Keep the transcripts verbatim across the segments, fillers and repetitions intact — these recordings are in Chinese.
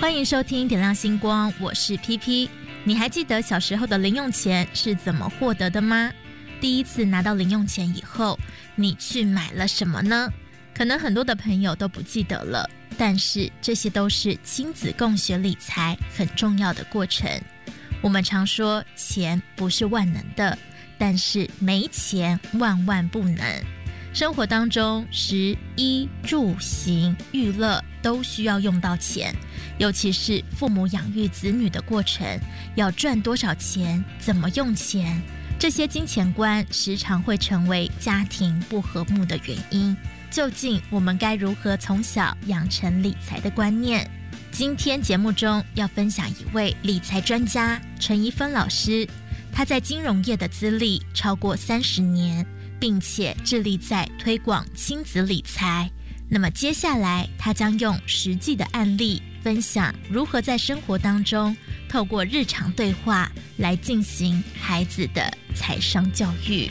欢迎收听点亮星光，我是 P P。 你还记得小时候的零用钱是怎么获得的吗？第一次拿到零用钱以后，你去买了什么呢？可能很多的朋友都不记得了，但是这些都是亲子共学理财很重要的过程。我们常说钱不是万能的，但是没钱万万不能。生活当中食衣住行娱乐都需要用到钱，尤其是父母养育子女的过程，要赚多少钱，怎么用钱，这些金钱观时常会成为家庭不和睦的原因。究竟我们该如何从小养成理财的观念？今天节目中要分享一位理财专家陈怡芬老师，他在金融业的资历超过三十年，并且致力在推广亲子理财。那么接下来他将用实际的案例分享如何在生活当中透过日常对话来进行孩子的财商教育。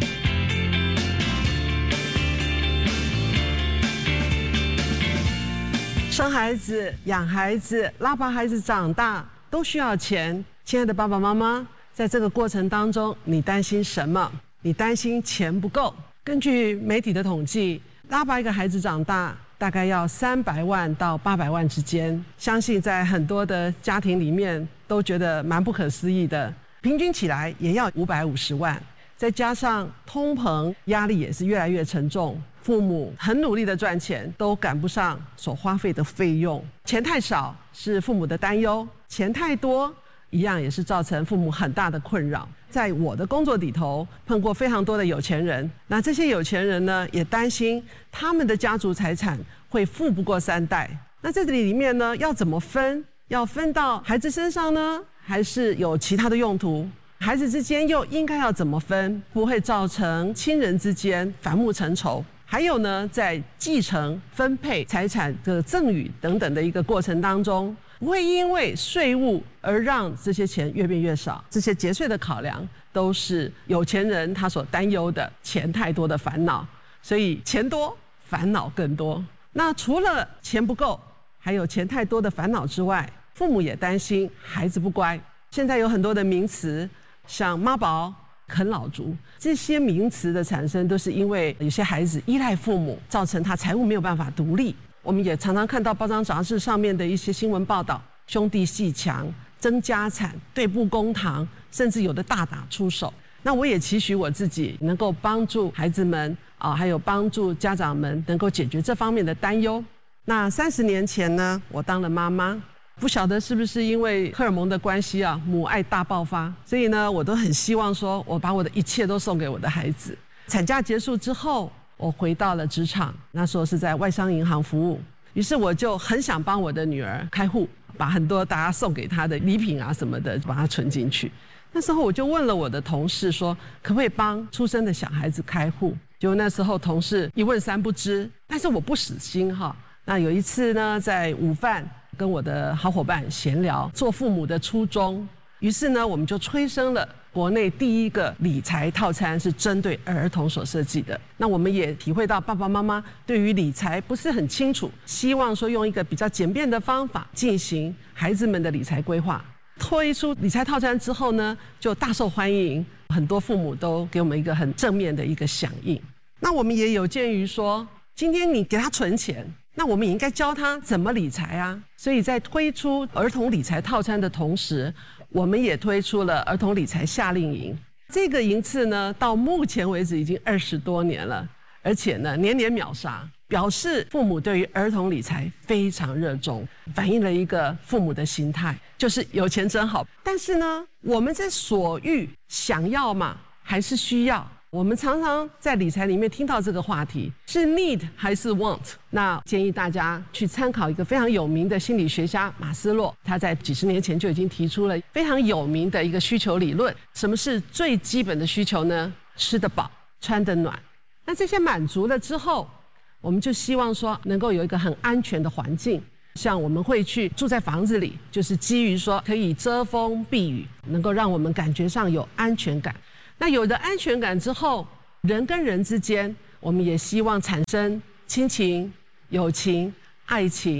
生孩子、养孩子、拉拔孩子长大都需要钱。亲爱的爸爸妈妈，在这个过程当中，你担心什么？你担心钱不够。根据媒体的统计，拉拔一个孩子长大大概要三百万到八百万之间，相信在很多的家庭里面都觉得蛮不可思议的。平均起来也要五百五十万，再加上通膨，压力也是越来越沉重。父母很努力的赚钱，都赶不上所花费的费用。钱太少是父母的担忧，钱太多一样也是造成父母很大的困扰。在我的工作里头碰过非常多的有钱人，那这些有钱人呢，也担心他们的家族财产会富不过三代。那在这里面呢，要怎么分？要分到孩子身上呢，还是有其他的用途？孩子之间又应该要怎么分，不会造成亲人之间反目成仇？还有呢，在继承、分配财产的赠与等等的一个过程当中，不会因为税务而让这些钱越变越少。这些节税的考量都是有钱人他所担忧的钱太多的烦恼，所以钱多烦恼更多。那除了钱不够，还有钱太多的烦恼之外，父母也担心孩子不乖。现在有很多的名词，像妈宝、啃老族，这些名词的产生都是因为有些孩子依赖父母，造成他财务没有办法独立。我们也常常看到报章杂志上面的一些新闻报道，兄弟阋墙、争家产、对簿公堂，甚至有的大打出手。那我也期许我自己能够帮助孩子们啊，还有帮助家长们能够解决这方面的担忧。那三十年前呢，我当了妈妈，不晓得是不是因为荷尔蒙的关系啊，母爱大爆发，所以呢，我都很希望说，我把我的一切都送给我的孩子。产假结束之后，我回到了职场，那时候是在外商银行服务，于是我就很想帮我的女儿开户，把很多大家送给她的礼品啊什么的，把它存进去。那时候我就问了我的同事说，可不可以帮出生的小孩子开户？结果那时候同事一问三不知，但是我不死心哈。那有一次呢，在午饭跟我的好伙伴闲聊做父母的初衷，于是呢，我们就催生了国内第一个理财套餐，是针对儿童所设计的。那我们也体会到爸爸妈妈对于理财不是很清楚，希望说用一个比较简便的方法进行孩子们的理财规划。推出理财套餐之后呢，就大受欢迎，很多父母都给我们一个很正面的一个响应。那我们也有鉴于说，今天你给他存钱，那我们也应该教他怎么理财啊。所以在推出儿童理财套餐的同时，我们也推出了儿童理财夏令营。这个营次呢，到目前为止已经二十多年了，而且呢年年秒杀，表示父母对于儿童理财非常热衷，反映了一个父母的心态，就是有钱真好。但是呢，我们在所欲想要嘛，还是需要？我们常常在理财里面听到这个话题，是 need 还是 want？ 那建议大家去参考一个非常有名的心理学家马斯洛，他在几十年前就已经提出了非常有名的一个需求理论。什么是最基本的需求呢？吃得饱，穿得暖。那这些满足了之后，我们就希望说能够有一个很安全的环境。像我们会去住在房子里，就是基于说可以遮风避雨，能够让我们感觉上有安全感。那有了安全感之后，人跟人之间，我们也希望产生亲情、友情、爱情，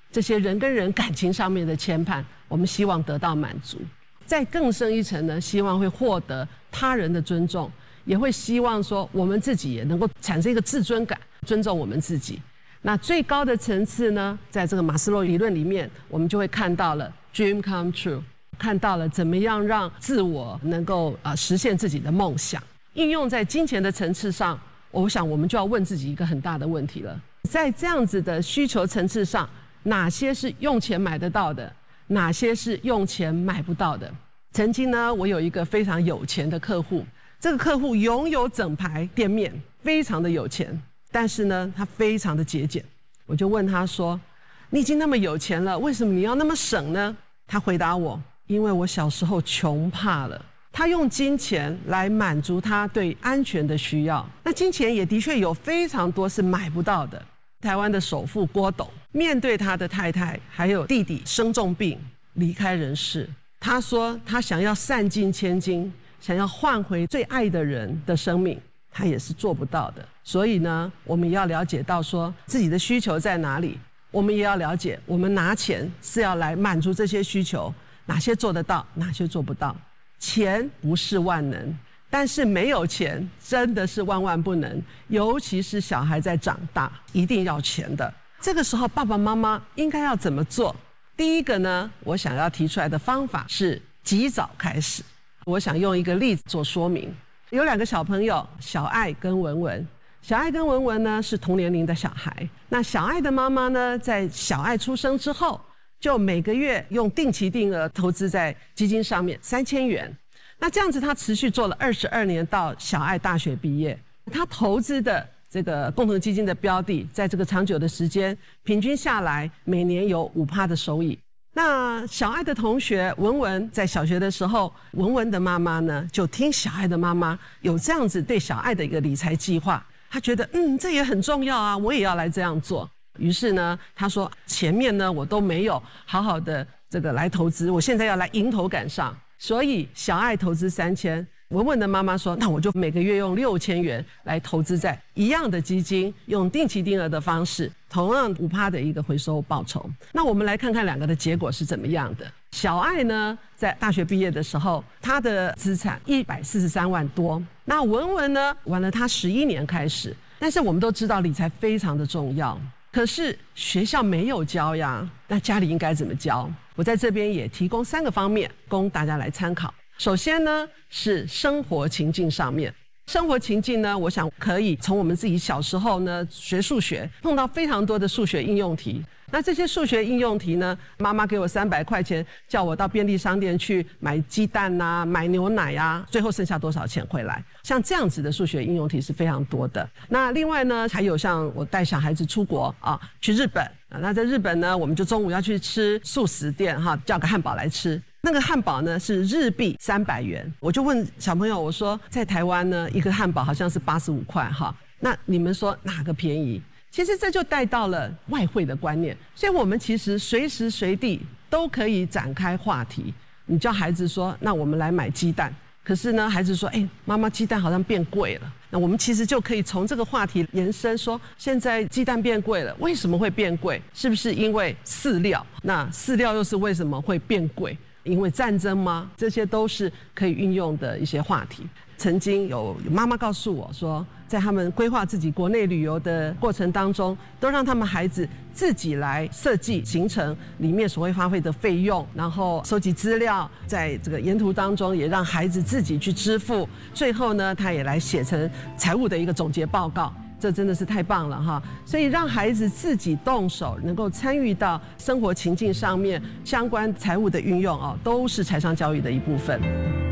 这些人跟人感情上面的牵绊，我们希望得到满足。再更深一层呢，希望会获得他人的尊重，也会希望说我们自己也能够产生一个自尊感，尊重我们自己。那最高的层次呢，在这个马斯洛理论里面，我们就会看到了 dream come true， 看到了怎么样让自我能够呃实现自己的梦想。应用在金钱的层次上，我想我们就要问自己一个很大的问题了，在这样子的需求层次上，哪些是用钱买得到的，哪些是用钱买不到的。曾经呢，我有一个非常有钱的客户，这个客户拥有整排店面，非常的有钱，但是呢他非常的节俭。我就问他说，你已经那么有钱了，为什么你要那么省呢？他回答我，因为我小时候穷怕了。他用金钱来满足他对安全的需要，那金钱也的确有非常多是买不到的。台湾的首富郭董面对他的太太还有弟弟生重病离开人世，他说他想要散尽千金，想要换回最爱的人的生命，他也是做不到的。所以呢，我们也要了解到说自己的需求在哪里，我们也要了解我们拿钱是要来满足这些需求，哪些做得到，哪些做不到。钱不是万能，但是没有钱真的是万万不能，尤其是小孩在长大，一定要钱的。这个时候爸爸妈妈应该要怎么做？第一个呢，我想要提出来的方法是及早开始。我想用一个例子做说明。有两个小朋友，小爱跟文文。小爱跟文文呢是同年龄的小孩，那小爱的妈妈呢，在小爱出生之后，就每个月用定期定额投资在基金上面三千元。那这样子他持续做了二十二年，到小爱大学毕业。他投资的这个共同基金的标的，在这个长久的时间，平均下来每年有 百分之五 的收益。那小爱的同学文文在小学的时候，文文的妈妈呢就听小爱的妈妈有这样子对小爱的一个理财计划，她觉得嗯这也很重要啊，我也要来这样做。于是呢，她说前面呢我都没有好好的这个来投资，我现在要来迎头赶上。所以小爱投资三千，文文的妈妈说，那我就每个月用六千元来投资在一样的基金，用定期定额的方式，同样 百分之五 的一个回收报酬。那我们来看看两个的结果是怎么样的。小爱呢，在大学毕业的时候，她的资产一百四十三万多。那文文呢，玩了她十一年开始，但是我们都知道理财非常的重要，可是学校没有教呀，那家里应该怎么教？我在这边也提供三个方面供大家来参考。首先呢，是生活情境上面。生活情境呢，我想可以从我们自己小时候呢学数学，碰到非常多的数学应用题。那这些数学应用题呢，妈妈给我三百块钱，叫我到便利商店去买鸡蛋啊，买牛奶啊，最后剩下多少钱回来？像这样子的数学应用题是非常多的。那另外呢，还有像我带小孩子出国啊，去日本啊，那在日本呢，我们就中午要去吃素食店哈，叫个汉堡来吃。那个汉堡呢是日币三百元，我就问小朋友，我说在台湾呢，一个汉堡好像是八十五块哈，那你们说哪个便宜？其实这就带到了外汇的观念，所以我们其实随时随地都可以展开话题。你叫孩子说，那我们来买鸡蛋，可是呢，孩子说，哎，妈妈，鸡蛋好像变贵了。那我们其实就可以从这个话题延伸说，现在鸡蛋变贵了，为什么会变贵？是不是因为饲料？那饲料又是为什么会变贵？因为战争吗？这些都是可以运用的一些话题。曾经有妈妈告诉我说，在他们规划自己国内旅游的过程当中，都让他们孩子自己来设计行程里面所会花费的费用，然后收集资料，在这个沿途当中也让孩子自己去支付，最后呢，他也来写成财务的一个总结报告。这真的是太棒了哈！所以让孩子自己动手，能够参与到生活情境上面相关财务的运用哦，都是财商教育的一部分。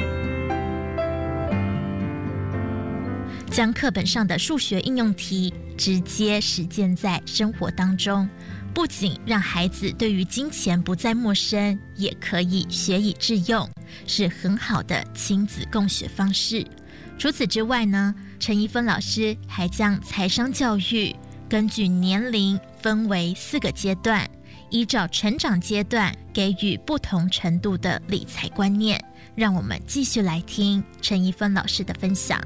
将课本上的数学应用题直接实践在生活当中，不仅让孩子对于金钱不再陌生，也可以学以致用，是很好的亲子共学方式。除此之外呢，陈怡芬老师还将财商教育根据年龄分为四个阶段，依照成长阶段给予不同程度的理财观念。让我们继续来听陈怡芬老师的分享。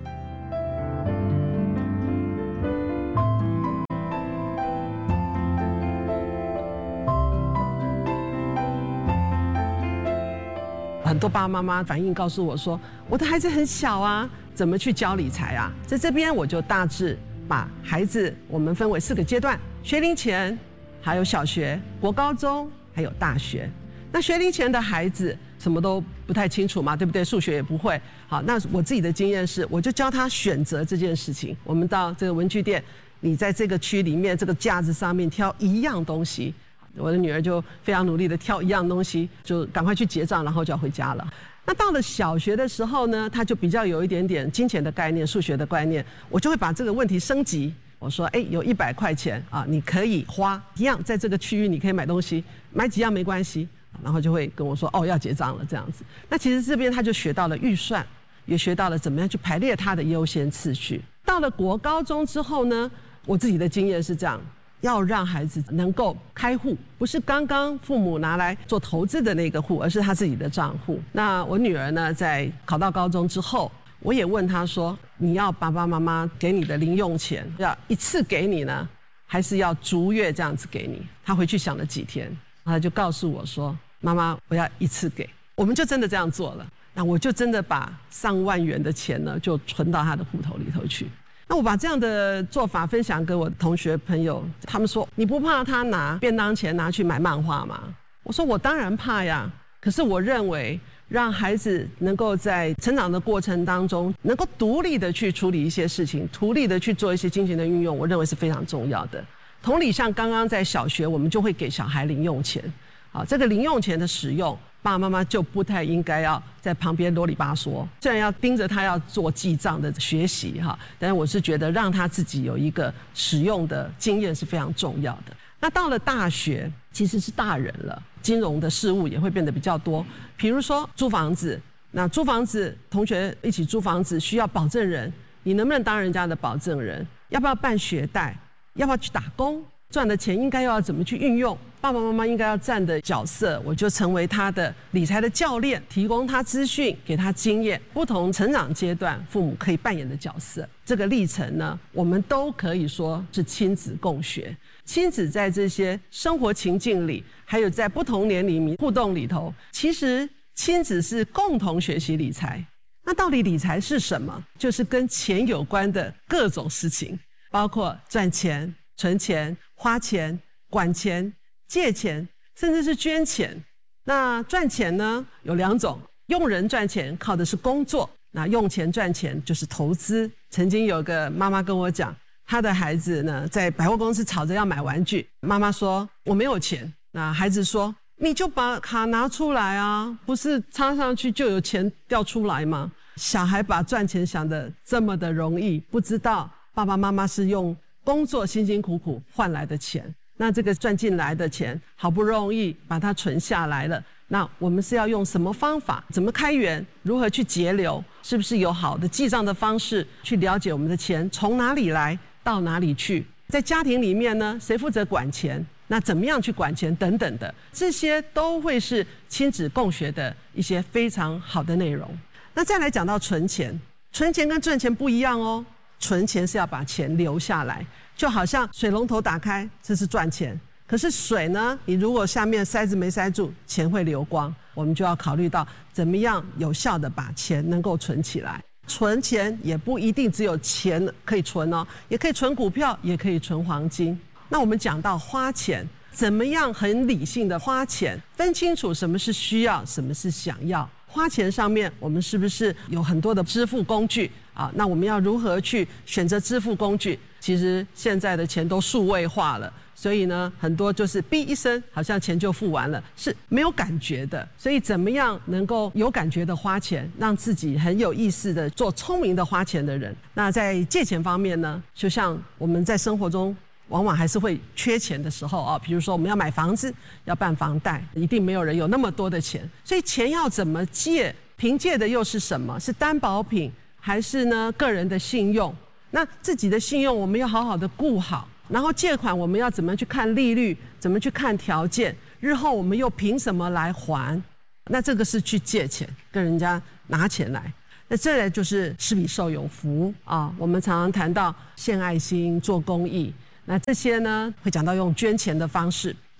很多爸爸妈妈反映告诉我说，我的孩子很小啊，怎么去教理财啊？在这边我就大致把孩子我们分为四个阶段：学龄前，还有小学、国高中，还有大学。那学龄前的孩子什么都不太清楚嘛，对不对？数学也不会。好，那我自己的经验是，我就教他选择这件事情。我们到这个文具店，你在这个区里面这个架子上面挑一样东西，我的女儿就非常努力的挑一样东西，就赶快去结账，然后就要回家了。那到了小学的时候呢，他就比较有一点点金钱的概念、数学的概念，我就会把这个问题升级。我说，哎，有一百块钱啊，你可以花一样，在这个区域你可以买东西，买几样没关系。然后就会跟我说，哦，要结账了这样子。那其实这边他就学到了预算，也学到了怎么样去排列他的优先次序。到了国高中之后呢，我自己的经验是这样，要让孩子能够开户，不是刚刚父母拿来做投资的那个户，而是他自己的账户。那我女儿呢，在考到高中之后，我也问她说，你要爸爸妈妈给你的零用钱要一次给你呢，还是要逐月这样子给你？她回去想了几天，她就告诉我说，妈妈，我要一次给。我们就真的这样做了。那我就真的把上万元的钱呢，就存到他的户头里头去。那我把这样的做法分享给我的同学朋友，他们说，你不怕他拿便当钱拿去买漫画吗？我说我当然怕呀，可是我认为让孩子能够在成长的过程当中，能够独立的去处理一些事情，独立的去做一些金钱的运用，我认为是非常重要的。同理，像刚刚在小学，我们就会给小孩零用钱。好，这个零用钱的使用，爸爸妈妈就不太应该要在旁边啰里吧嗦。虽然要盯着他要做记账的学习哈，但是我是觉得让他自己有一个使用的经验是非常重要的。那到了大学，其实是大人了，金融的事务也会变得比较多。比如说租房子，那租房子，同学一起租房子需要保证人，你能不能当人家的保证人？要不要办学贷？要不要去打工？赚的钱应该要怎么去运用？爸爸妈妈应该要站的角色，我就成为他的理财的教练，提供他资讯，给他经验。不同成长阶段，父母可以扮演的角色，这个历程呢，我们都可以说是亲子共学。亲子在这些生活情境里，还有在不同年龄互动里头，其实亲子是共同学习理财。那到底理财是什么？就是跟钱有关的各种事情，包括赚钱、存钱、花钱、管钱、借钱，甚至是捐钱。那赚钱呢，有两种，用人赚钱靠的是工作，那用钱赚钱就是投资。曾经有个妈妈跟我讲，她的孩子呢在百货公司吵着要买玩具，妈妈说我没有钱，那孩子说你就把卡拿出来啊，不是插上去就有钱掉出来吗？小孩把赚钱想得这么的容易，不知道爸爸妈妈是用工作辛辛苦苦换来的钱。那这个赚进来的钱好不容易把它存下来了，那我们是要用什么方法，怎么开源，如何去节流，是不是有好的记账的方式去了解我们的钱从哪里来到哪里去。在家庭里面呢，谁负责管钱，那怎么样去管钱等等的，这些都会是亲子共学的一些非常好的内容。那再来讲到存钱，存钱跟赚钱不一样哦。存钱是要把钱留下来，就好像水龙头打开，这是赚钱。可是水呢，你如果下面塞子没塞住，钱会流光。我们就要考虑到怎么样有效的把钱能够存起来。存钱也不一定只有钱可以存哦，也可以存股票，也可以存黄金。那我们讲到花钱，怎么样很理性的花钱，分清楚什么是需要，什么是想要。花钱上面，我们是不是有很多的支付工具啊？那我们要如何去选择支付工具？其实现在的钱都数位化了，所以呢，很多就是哔一声，好像钱就付完了，是没有感觉的。所以怎么样能够有感觉的花钱，让自己很有意识的做聪明的花钱的人？那在借钱方面呢，就像我们在生活中往往还是会缺钱的时候啊，比如说我们要买房子，要办房贷，一定没有人有那么多的钱，所以钱要怎么借？凭借的又是什么？是担保品，还是呢个人的信用？那自己的信用我们要好好的顾好，然后借款我们要怎么去看利率，怎么去看条件？日后我们又凭什么来还？那这个是去借钱，跟人家拿钱来。那这来就是施比受有福啊！我们常常谈到献爱心、做公益。那这些呢，会讲到用捐钱的方式。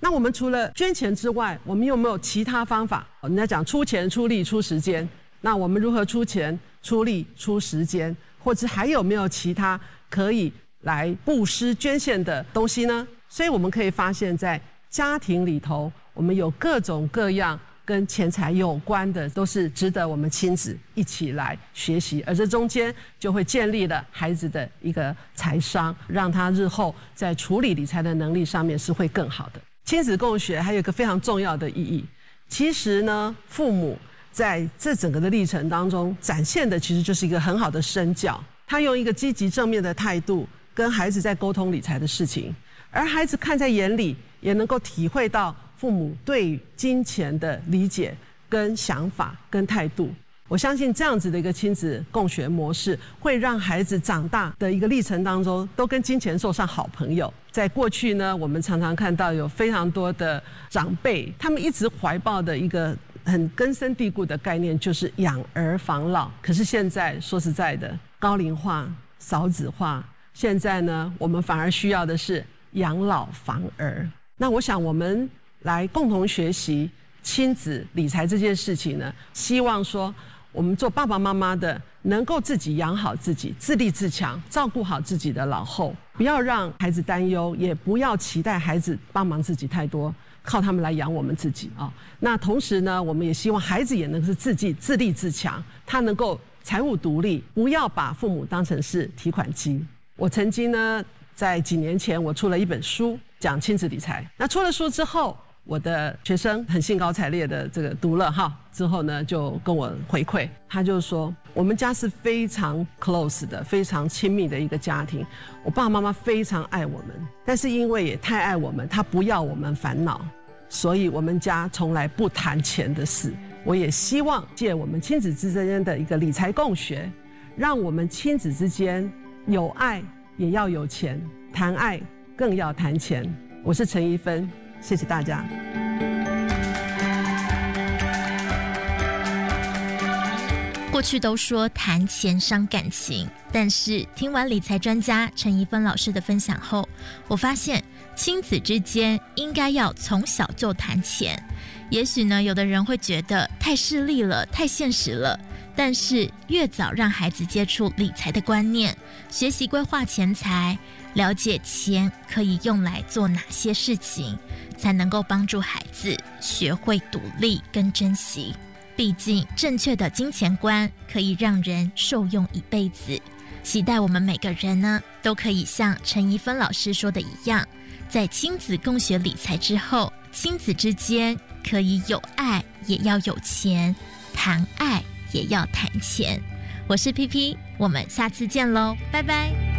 那我们除了捐钱之外，我们有没有其他方法？人家讲出钱、出力、出时间，那我们如何出钱、出力、出时间，或者还有没有其他可以来布施捐献的东西呢？所以我们可以发现，在家庭里头，我们有各种各样跟钱财有关的，都是值得我们亲子一起来学习，而这中间就会建立了孩子的一个财商，让他日后在处理理财的能力上面是会更好的。亲子共学还有一个非常重要的意义，其实呢，父母在这整个的历程当中展现的其实就是一个很好的身教，他用一个积极正面的态度跟孩子在沟通理财的事情，而孩子看在眼里，也能够体会到父母对金钱的理解跟想法跟态度。我相信这样子的一个亲子共学模式，会让孩子长大的一个历程当中，都跟金钱做上好朋友。在过去呢，我们常常看到有非常多的长辈，他们一直怀抱的一个很根深蒂固的概念，就是养儿防老。可是现在说实在的，高龄化、少子化，现在呢，我们反而需要的是养老防儿。那我想我们来共同学习亲子理财这件事情呢，希望说我们做爸爸妈妈的能够自己养好自己，自立自强，照顾好自己的老后，不要让孩子担忧，也不要期待孩子帮忙自己太多，靠他们来养我们自己啊。那同时呢，我们也希望孩子也能是自己自立自强，他能够财务独立，不要把父母当成是提款机。我曾经呢，在几年前我出了一本书讲亲子理财，那出了书之后，我的学生很兴高采烈的这个读了哈，之后呢就跟我回馈，他就说我们家是非常 close 的，非常亲密的一个家庭，我爸爸妈妈非常爱我们，但是因为也太爱我们，他不要我们烦恼，所以我们家从来不谈钱的事。我也希望借我们亲子之间的一个理财共学，让我们亲子之间有爱也要有钱，谈爱更要谈钱。我是陈怡芬，谢谢大家。 过去都说谈钱伤感情，但是听完理财专家陈怡芬老师的分享后，我发现亲子之间应该要从小就谈钱。也许呢，有的人会觉得太势利了，太现实了，但是越早让孩子接触理财的观念，学习规划钱财，了解钱可以用来做哪些事情，才能够帮助孩子学会独立跟珍惜。毕竟正确的金钱观可以让人受用一辈子。期待我们每个人呢，都可以像陈怡芬老师说的一样，在亲子共学理财之后，亲子之间可以有爱也要有钱，谈爱也要谈钱。我是 P P， 我们下次见喽，拜拜。